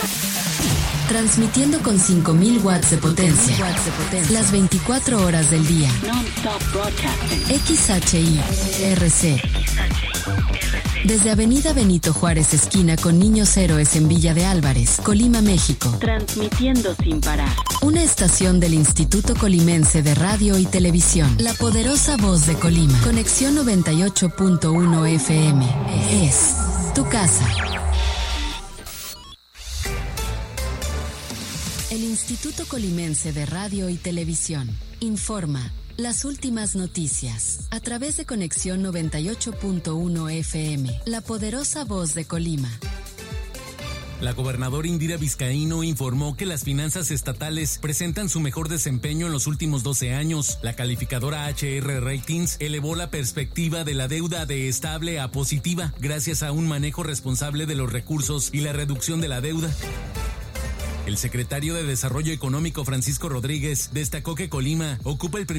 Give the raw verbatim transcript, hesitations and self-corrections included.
Transmitiendo con cinco mil watts de potencia. Las veinticuatro horas del día. X H I R C. Desde Avenida Benito Juárez, esquina con Niños Héroes en Villa de Álvarez, Colima, México. Transmitiendo sin parar. Una estación del Instituto Colimense de Radio y Televisión. La poderosa voz de Colima. Conexión noventa y ocho punto uno F M. Es tu casa. El Instituto Colimense de Radio y Televisión informa las últimas noticias a través de Conexión noventa y ocho punto uno F M, la poderosa voz de Colima. La gobernadora Indira Vizcaíno informó que las finanzas estatales presentan su mejor desempeño en los últimos doce años. La calificadora H R Ratings elevó la perspectiva de la deuda de estable a positiva gracias a un manejo responsable de los recursos y la reducción de la deuda. El secretario de Desarrollo Económico, Francisco Rodríguez, destacó que Colima ocupa el primer